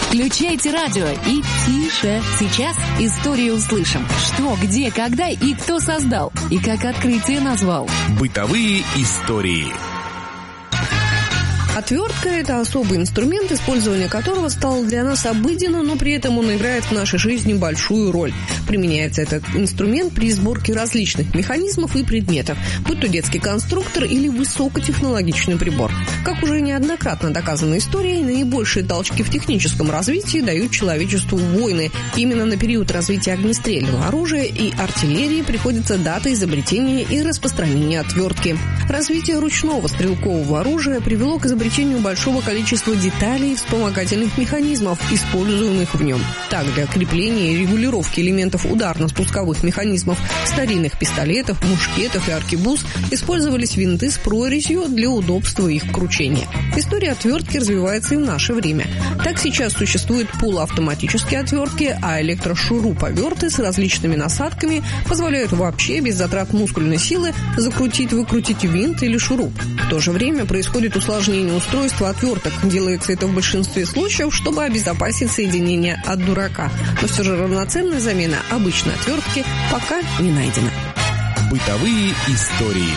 Включайте радио и тише. Сейчас историю услышим. Что, где, когда и кто создал. И как открытие назвал. Бытовые истории. Отвертка – это особый инструмент, использование которого стало для нас обыденным, но при этом он играет в нашей жизни большую роль. Применяется этот инструмент при сборке различных механизмов и предметов, будь то детский конструктор или высокотехнологичный прибор. Как уже неоднократно доказано историей, наибольшие толчки в техническом развитии дают человечеству войны. Именно на период развития огнестрельного оружия и артиллерии приходится дата изобретения и распространения отвертки. Развитие ручного стрелкового оружия привело к изобретению большого количества деталей и вспомогательных механизмов, используемых в нем. Так, для крепления и регулировки элементов ударно-спусковых механизмов старинных пистолетов, мушкетов и аркебуз использовались винты с прорезью для удобства их кручения. История отвертки развивается и в наше время. Так, сейчас существуют полуавтоматические отвертки, а электрошуруповерты с различными насадками позволяют вообще без затрат мускульной силы закрутить-выкрутить винт или шуруп. В то же время происходит усложнение устройства отверток. Делается это в большинстве случаев, чтобы обезопасить соединение от дурака. Но все же равноценная замена обычной отвертки пока не найдена. Бытовые истории.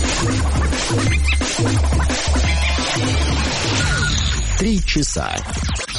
Три часа.